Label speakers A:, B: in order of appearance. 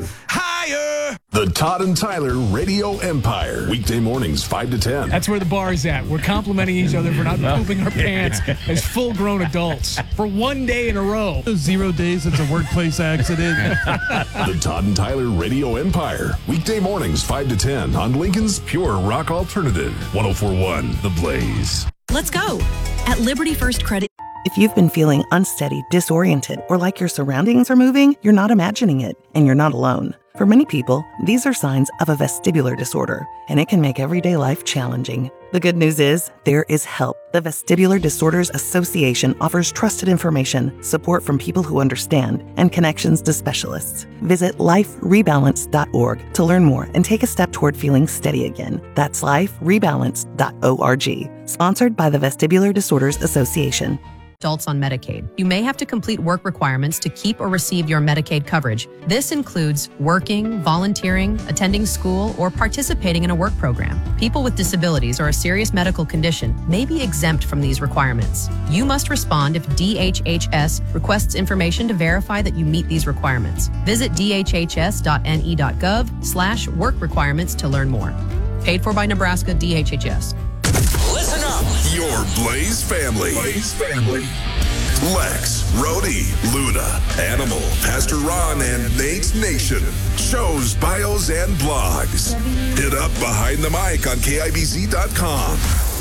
A: Higher!
B: The Todd and Tyler Radio Empire. Weekday mornings, 5 to 10.
C: That's where the bar is at. We're complimenting each other for not pooping our pants as full-grown adults for one day in a row.
D: 0 days it's a workplace accident.
B: The Todd and Tyler Radio Empire. Weekday mornings, 5 to 10 on Lincoln's Pure Rock Alternative. 104.1 The Blaze.
E: Let's go. At Liberty First Credit.
F: If you've been feeling unsteady, disoriented, or like your surroundings are moving, you're not imagining it, and you're not alone. For many people, these are signs of a vestibular disorder, and it can make everyday life challenging. The good news is, there is help. The Vestibular Disorders Association offers trusted information, support from people who understand, and connections to specialists. Visit liferebalance.org to learn more and take a step toward feeling steady again. That's liferebalance.org. Sponsored by the Vestibular Disorders Association.
G: Adults on Medicaid. You may have to complete work requirements to keep or receive your Medicaid coverage. This includes working, volunteering, attending school, or participating in a work program. People with disabilities or a serious medical condition may be exempt from these requirements. You must respond if DHHS requests information to verify that you meet these requirements. Visit dhhs.ne.gov/work requirements to learn more. Paid for by Nebraska DHHS.
A: Listen up!
B: Your Blaze family. Lex, Rhodey, Luna, Animal, Pastor Ron, and Nate's Nation. Shows, bios, and blogs. Hit up Behind the Mic on KIBZ.com.